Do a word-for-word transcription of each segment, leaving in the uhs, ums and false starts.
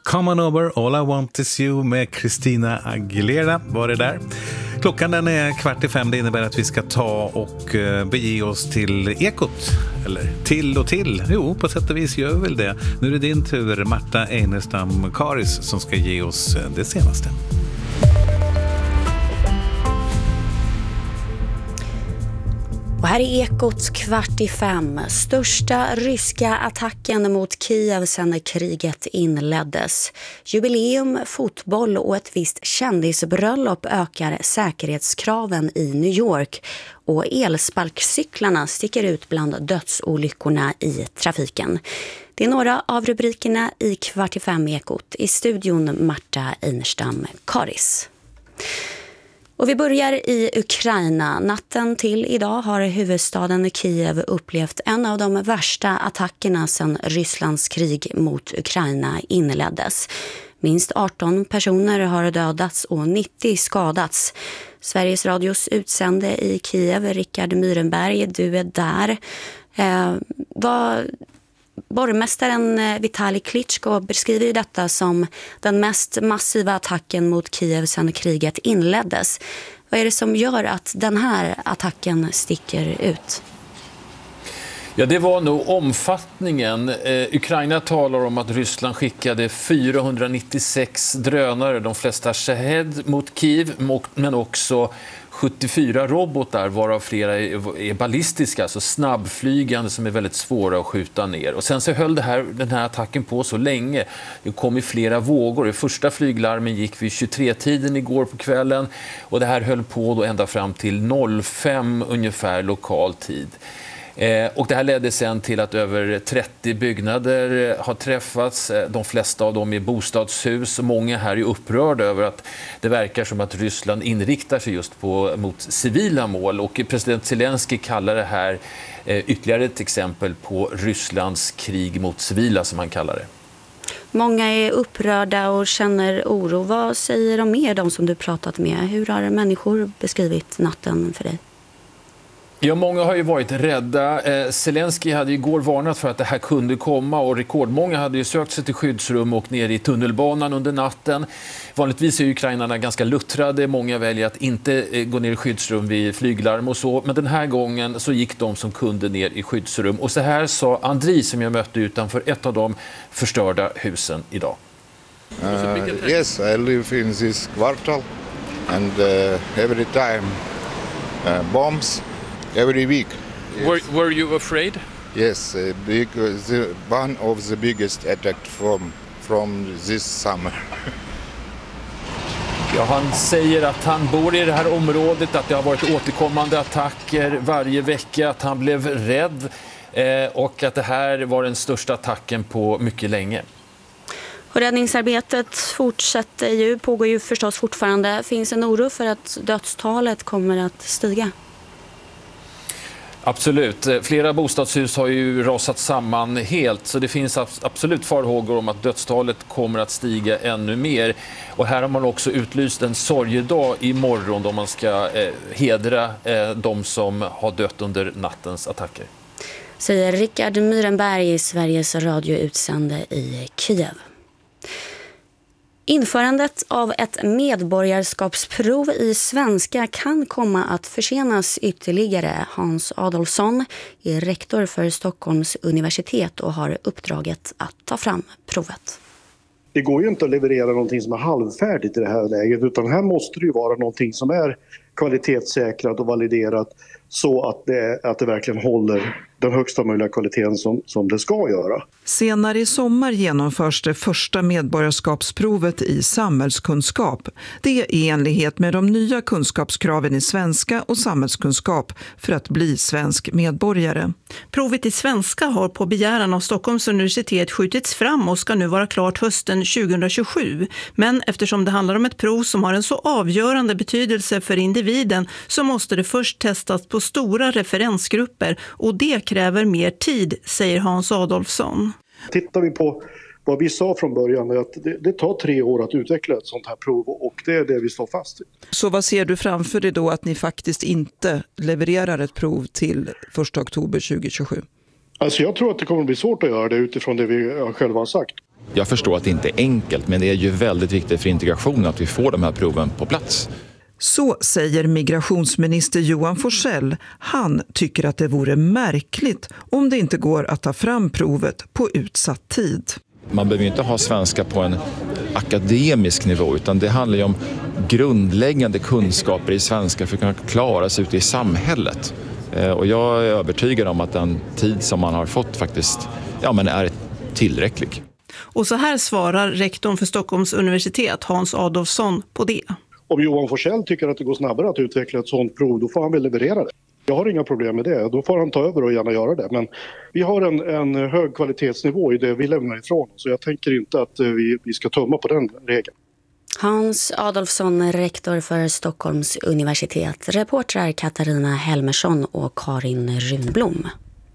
Come on over, all I want is you med Christina Aguilera var det där. Klockan den är kvart i fem, det innebär att vi ska ta och bege oss till Ekot. Eller till och till, jo på sätt och vis gör vi väl det. Nu är det din tur, Marta Enestam Karis, som ska ge oss det senaste. Och här är Ekot kvart i fem. Största ryska attacken mot Kiev sedan kriget inleddes. Jubileum, fotboll och ett visst kändisbröllop ökar säkerhetskraven i New York. Och elsparkcyklarna sticker ut bland dödsolyckorna i trafiken. Det är några av rubrikerna i kvart i fem Ekot. I studion Marta Enestam Karis. Och vi börjar i Ukraina. Natten till idag har huvudstaden Kiev upplevt en av de värsta attackerna sedan Rysslands krig mot Ukraina inleddes. Minst arton personer har dödats och nittio skadats. Sveriges Radios utsände i Kiev, Rickard Myrenberg, du är där. Eh, vad... Borgmästaren Vitali Klitschko beskriver ju detta som den mest massiva attacken mot Kiev sedan kriget inleddes. Vad är det som gör att den här attacken sticker ut? Ja, det var nog omfattningen. Eh, Ukraina talar om att Ryssland skickade fyrahundranittiosex drönare, de flesta Shahed, mot Kiev, men också sjuttiofyra robotar, varav flera är ballistiska, alltså snabbflygande som är väldigt svåra att skjuta ner. Och sen så höll det här, den här attacken på så länge. Det kom i flera vågor. Det första flyglarmen gick vid tjugotre-tiden igår på kvällen och det här höll på då ända fram till noll fem ungefär lokal tid. Eh, och det här ledde sen till att över trettio byggnader har träffats. De flesta av dem är bostadshus och många här är upprörda över att det verkar som att Ryssland inriktar sig just på, mot civila mål. Och president Zelensky kallar det här eh, ytterligare ett exempel på Rysslands krig mot civila, som han kallar det. Många är upprörda och känner oro. Vad säger de mer, de som du pratat med? Hur har människor beskrivit natten för dig? Ja, många har ju varit rädda. Eh, Zelensky hade ju igår varnat för att det här kunde komma och rekordmånga hade ju sökt sig till skyddsrum och ner i tunnelbanan under natten. Vanligtvis är ukrainarna ganska luttrade. Många väljer att inte eh, gå ner i skyddsrum vid flyglarm och så. Men den här gången så gick de som kunde ner i skyddsrum. Och så här sa Andri, som jag mötte utanför ett av de förstörda husen idag. Uh, yes, I live in this quarter and uh, every time uh, bombs. Every week. Yes. Were, were you afraid? Yes, uh, because the, one of the biggest attack from from this summer. Ja, han säger att han bor i det här området, att det har varit återkommande attacker varje vecka, att han blev rädd eh, och att det här var den största attacken på mycket länge. Och räddningsarbetet fortsätter ju, pågår ju förstås fortfarande. Finns en oro för att dödstalet kommer att stiga? Absolut. Flera bostadshus har ju rasat samman helt, så det finns absolut farhågor om att dödstalet kommer att stiga ännu mer. Och här har man också utlyst en sorgedag imorgon då man ska eh, hedra eh, de som har dött under nattens attacker. Säger Rickard Myrenberg, Sveriges Radio utsände i Kiev. Införandet av ett medborgarskapsprov i svenska kan komma att försenas ytterligare. Hans Adolfsson är rektor för Stockholms universitet och har uppdraget att ta fram provet. Det går ju inte att leverera någonting som är halvfärdigt i det här läget, utan här måste det ju vara någonting som är kvalitetssäkrat och validerat så att det, att det verkligen håller den högsta möjliga kvaliteten som, som det ska göra. Senare i sommar genomförs det första medborgarskapsprovet i samhällskunskap. Det är i enlighet med de nya kunskapskraven i svenska och samhällskunskap för att bli svensk medborgare. Provet i svenska har på begäran av Stockholms universitet skjutits fram och ska nu vara klart hösten tjugohundratjugosju. Men eftersom det handlar om ett prov som har en så avgörande betydelse för individen så måste det först testas på stora referensgrupper och det kräver mer tid, säger Hans Adolfsson. Tittar vi på vad vi sa från början är att det, det tar tre år att utveckla ett sånt här prov och det är det vi står fast i. Så vad ser du framför dig då att ni faktiskt inte levererar ett prov till första oktober tjugohundratjugosju? Alltså jag tror att det kommer att bli svårt att göra det utifrån det vi själva har sagt. Jag förstår att det inte är enkelt, men det är ju väldigt viktigt för integrationen att vi får de här proven på plats. Så säger migrationsminister Johan Forssell. Han tycker att det vore märkligt om det inte går att ta fram provet på utsatt tid. Man behöver inte ha svenska på en akademisk nivå, utan det handlar ju om grundläggande kunskaper i svenska för att kunna klara sig ute i samhället. Och jag är övertygad om att den tid som man har fått faktiskt ja, men är tillräcklig. Och så här svarar rektorn för Stockholms universitet, Hans Adolfsson, på det. Om Johan Forssell tycker att det går snabbare att utveckla ett sådant prov, då får han väl leverera det. Jag har inga problem med det, då får han ta över och gärna göra det. Men vi har en, en hög kvalitetsnivå i det vi lämnar ifrån, så jag tänker inte att vi, vi ska tumma på den regeln. Hans Adolfsson, rektor för Stockholms universitet. Reportrar Katarina Helmersson och Karin Runblom.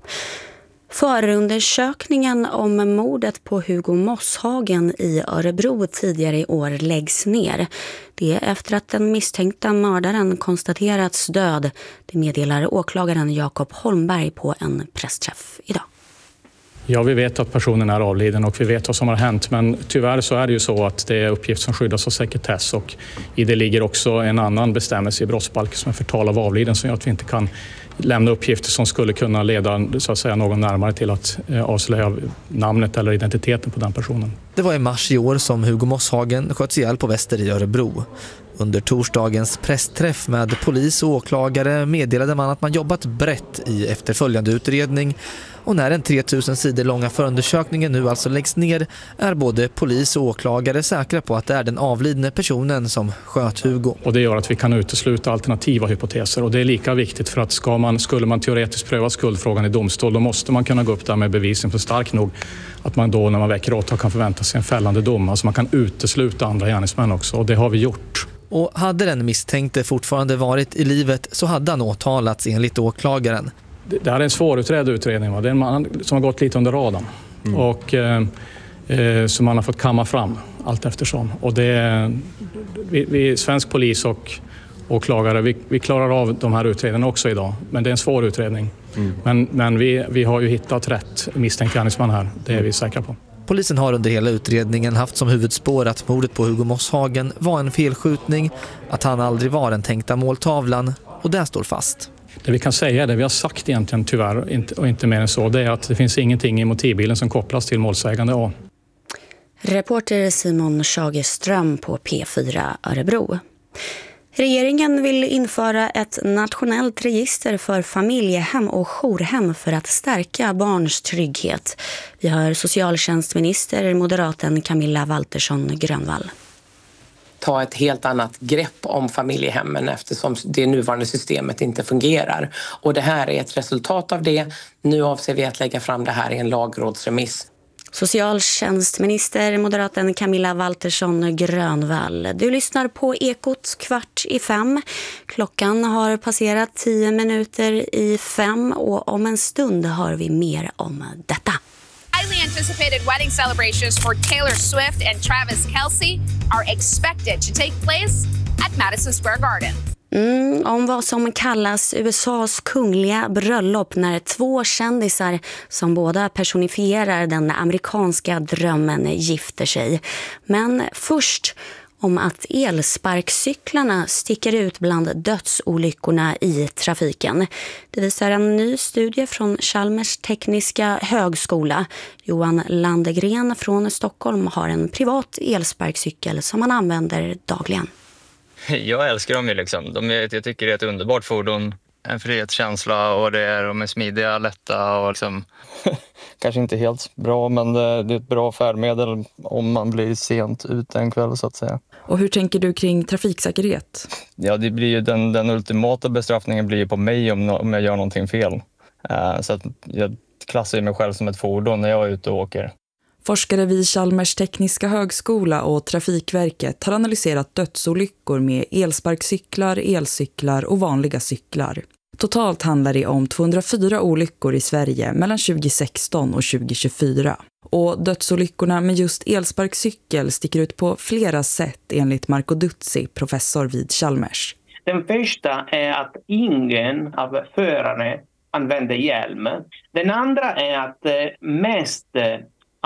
Förundersökningen om mordet på Hugo Mosshagen i Örebro tidigare i år läggs ner. Det är efter att den misstänkta mördaren konstaterats död. Det meddelar åklagaren Jakob Holmberg på en pressträff idag. Ja, vi vet att personen är avliden och vi vet vad som har hänt, men tyvärr så är det ju så att det är uppgift som skyddas av sekretess, och i det ligger också en annan bestämmelse i brottsbalken som är förtal av avliden som gör att vi inte kan lämna uppgifter som skulle kunna leda så att säga, någon närmare till att avslöja namnet eller identiteten på den personen. Det var i mars i år som Hugo Mosshagen sköts ihjäl på Väster i Örebro. Under torsdagens pressträff med polis och åklagare meddelade man att man jobbat brett i efterföljande utredning, och när den tre tusen sidor långa förundersökningen nu alltså läggs ner är både polis och åklagare säkra på att det är den avlidne personen som sköt Hugo. Och det gör att vi kan utesluta alternativa hypoteser, och det är lika viktigt för att ska man, skulle man teoretiskt pröva skuldfrågan i domstol, då måste man kunna gå upp där med bevisen för stark nog att man då när man väcker åtal kan förvänta sig en fällande dom. Alltså man kan utesluta andra gärningsmän också, och det har vi gjort. Och hade den misstänkte fortfarande varit i livet så hade han åtalats enligt åklagaren. Det här är en svårutredd utredning. Va? Det är en man som har gått lite under radarn. Mm. Och eh, som man har fått kamma fram allt eftersom. Och det är, vi, vi svensk polis och åklagare, vi, vi klarar av de här utredningarna också idag. Men det är en svår utredning. Mm. Men, men vi, vi har ju hittat rätt misstänkt gärningsman här. Det är vi säkra på. Polisen har under hela utredningen haft som huvudspår att mordet på Hugo Mosshagen var en felskjutning, att han aldrig var den tänkta måltavlan, och det står fast. Det vi kan säga, det vi har sagt egentligen tyvärr och inte mer än så, det är att det finns ingenting i motivbilden som kopplas till målsägande A. Reporter Simon Schagerström på P fyra Örebro. Regeringen vill införa ett nationellt register för familjehem och jourhem för att stärka barns trygghet. Vi hör socialtjänstminister moderaten Camilla Waltersson Grönvall. Ta ett helt annat grepp om familjehemmen eftersom det nuvarande systemet inte fungerar. Och det här är ett resultat av det. Nu avser vi att lägga fram det här i en lagrådsremiss. Socialtjänstminister moderaten Camilla Waltersson Grönvall. Du lyssnar på Ekot kvart i fem. Klockan har passerat tio minuter i fem och om en stund hör vi mer om detta. Highly anticipated wedding celebrations for Taylor Swift and Travis Kelce are expected to take place at Madison Square Garden. Mm, om vad som kallas U S A:s kungliga bröllop när två kändisar som båda personifierar den amerikanska drömmen gifter sig. Men först om att elsparkcyklarna sticker ut bland dödsolyckorna i trafiken. Det visar en ny studie från Chalmers tekniska högskola. Johan Landegren från Stockholm har en privat elsparkcykel som han använder dagligen. Jag älskar dem ju liksom. De är, jag tycker det är ett underbart fordon. En frihetskänsla och det är, de är smidiga, lätta och liksom kanske inte helt bra, men det, det är ett bra färdmedel om man blir sent ut en kväll så att säga. Och hur tänker du kring trafiksäkerhet? Ja, det blir ju den, den ultimata bestraffningen blir ju på mig om, om jag gör någonting fel. Uh, så att jag klassar mig själv som ett fordon när jag är ute och åker. Forskare vid Chalmers tekniska högskola och Trafikverket har analyserat dödsolyckor med elsparkcyklar, elcyklar och vanliga cyklar. Totalt handlar det om tvåhundrafyra olyckor i Sverige mellan tjugohundrasexton och tjugohundratjugofyra. Och dödsolyckorna med just elsparkcykel sticker ut på flera sätt enligt Marco Duzzi, professor vid Chalmers. Den första är att ingen av förarna använder hjälm. Den andra är att mest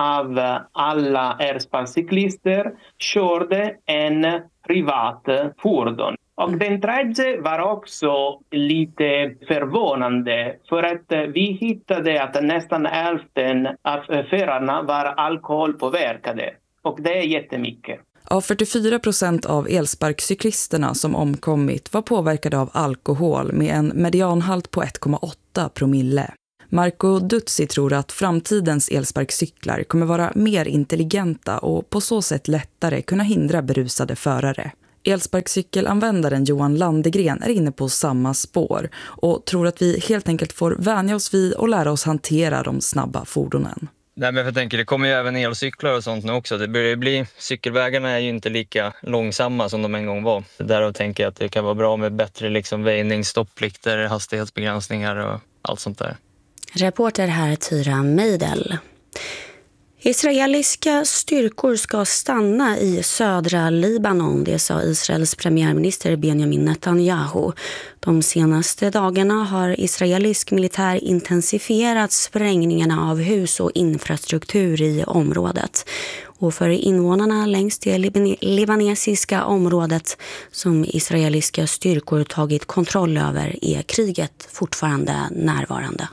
av alla elsparkcyklister körde en privat fordon. Och den tredje var också lite förvånande för att vi hittade att nästan hälften av förarna var alkoholpåverkade. Och det är jättemycket. Av fyrtiofyra procent av elsparkcyklisterna som omkommit var påverkade av alkohol med en medianhalt på ett komma åtta promille. Marco Dutzi tror att framtidens elsparkcyklar kommer vara mer intelligenta och på så sätt lättare kunna hindra berusade förare. Elsparkcykelanvändaren Johan Landegren är inne på samma spår och tror att vi helt enkelt får vänja oss vid och lära oss hantera de snabba fordonen. Nej, men jag tänker, det kommer ju även elcyklar och sånt nu också. Det börjar bli, cykelvägarna är ju inte lika långsamma som de en gång var. Därav tänker jag att det kan vara bra med bättre liksom väjning, stoppplikter, hastighetsbegränsningar och allt sånt där. Reporter här Tyra Meidel. Israeliska styrkor ska stanna i södra Libanon, det sa Israels premiärminister Benjamin Netanyahu. De senaste dagarna har israelisk militär intensifierat sprängningarna av hus och infrastruktur i området. Och för invånarna längs det libanesiska området som israeliska styrkor tagit kontroll över är kriget fortfarande närvarande.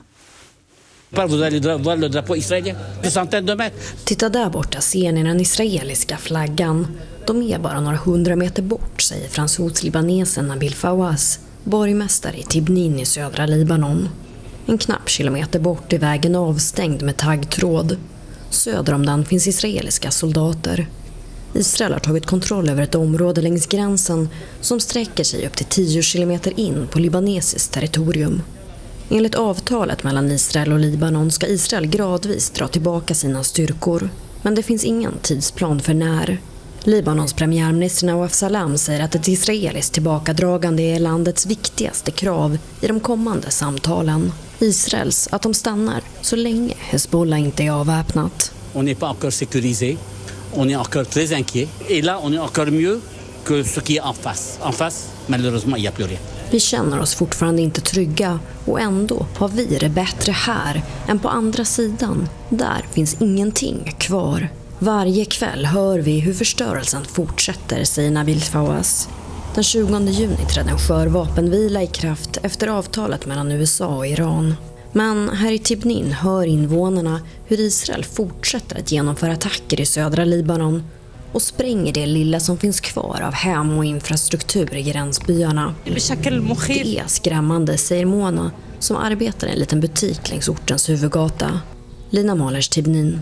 Titta där borta ser ni den israeliska flaggan. De är bara några hundra meter bort, säger fransos-libanesen Nabil Fawaz, borgmästare i Tibnin i södra Libanon. En knapp kilometer bort är vägen avstängd med taggtråd. Söder om den finns israeliska soldater. Israel har tagit kontroll över ett område längs gränsen som sträcker sig upp till tio kilometer in på libanesiskt territorium. Enligt avtalet mellan Israel och Libanon ska Israel gradvis dra tillbaka sina styrkor. Men det finns ingen tidsplan för när. Libanons premiärminister Nawaf Salam säger att ett israeliskt tillbakadragande är landets viktigaste krav i de kommande samtalen. Israels att de stannar så länge Hezbollah inte är avväpnat. On n'est pas encore sécurisé. On est encore très inquiet. Et là, on est encore mieux que ce qui est en face. En face, malheureusement, il n'y a plus rien. Vi känner oss fortfarande inte trygga och ändå har vi det bättre här än på andra sidan. Där finns ingenting kvar. Varje kväll hör vi hur förstörelsen fortsätter, säger Nabil Fawaz. Den tjugonde juni trädde en skör vapenvila i kraft efter avtalet mellan U S A och Iran. Men här i Tibnin hör invånarna hur Israel fortsätter att genomföra attacker i södra Libanon och spränger det lilla som finns kvar av hem och infrastruktur i gränsbyarna. Det är skrämmande, säger Mona, som arbetar i en liten butik längs ortens huvudgata. Lina Malers, Tibnin.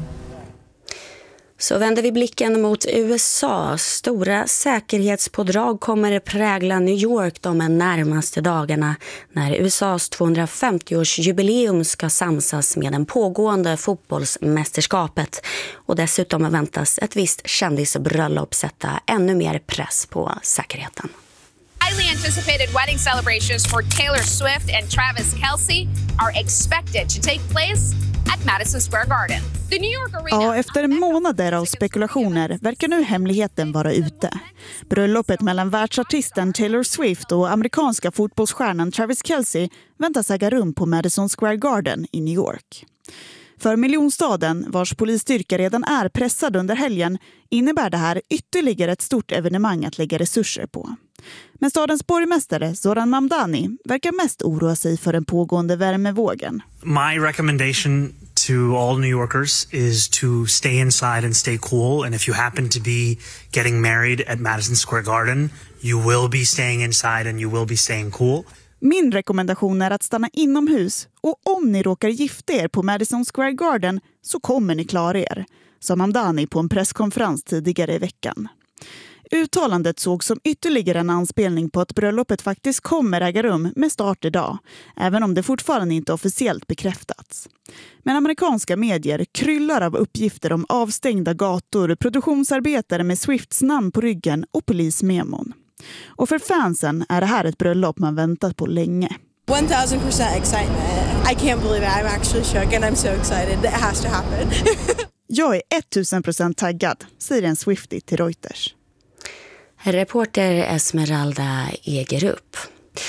Så vänder vi blicken mot U S A. Stora säkerhetspådrag kommer prägla New York de närmaste dagarna när U S As tvåhundrafemtioårsjubileum ska samsas med den pågående fotbollsmästerskapet. Och dessutom väntas ett visst kändisbröllop sätta ännu mer press på säkerheten. Highly anticipated wedding celebrations for Taylor Swift and Travis Kelce are expected to take place at Madison Square Garden. The New York Arena. Ja, efter månader av spekulationer verkar nu hemligheten vara ute. Bröllopet mellan världsartisten Taylor Swift och amerikanska fotbollsstjärnan Travis Kelce väntas äga rum på Madison Square Garden i New York. För miljonstaden, vars polisstyrka redan är pressad under helgen, innebär det här ytterligare ett stort evenemang att lägga resurser på. Men stadens borgmästare Zoran Mamdani verkar mest oroa sig för den pågående värmevågen. My recommendation to all New Yorkers is to stay inside and stay cool. And if you happen to be getting married at Madison Square Garden, you will be staying inside and you will be staying cool. Min rekommendation är att stanna inomhus, och om ni råkar gifta er på Madison Square Garden så kommer ni klara er, sa Mamdani på en presskonferens tidigare i veckan. Uttalandet såg som ytterligare en anspelning på att bröllopet faktiskt kommer äga rum med start idag, även om det fortfarande inte officiellt bekräftats. Men amerikanska medier kryllar av uppgifter om avstängda gator, produktionsarbetare med Swifts namn på ryggen och polismemon. Och för fansen är det här ett bröllop man väntat på länge. one thousand percent excitement. I can't believe it. I'm actually shook and I'm so excited. It has to happen. Jag är tusen procent taggad, säger en Swiftie till Reuters. Reporter Esmeralda Egerup.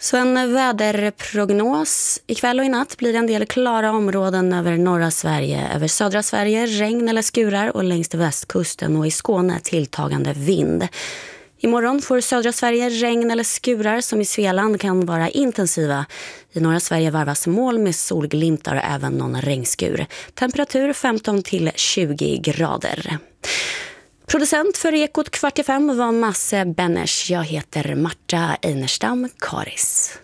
Så en väderprognos. Ikväll och i natt blir det en del klara områden över norra Sverige. Över södra Sverige regn eller skurar och längs västkusten och i Skåne tilltagande vind. Imorgon får södra Sverige regn eller skurar som i Svealand kan vara intensiva. I norra Sverige varvas moln med solglimtar och även någon regnskur. Temperatur femton till tjugo grader. Producent för Ekot kvart i fem var Masse Benners. Jag heter Marta Einerstam Karis.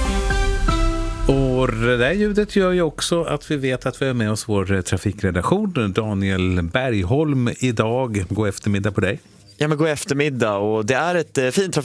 Och det där ljudet gör ju också att vi vet att vi är med oss vår trafikredaktion Daniel Bergholm idag. God eftermiddag på dig. Ja, men god eftermiddag, och det är ett eh, fint trafik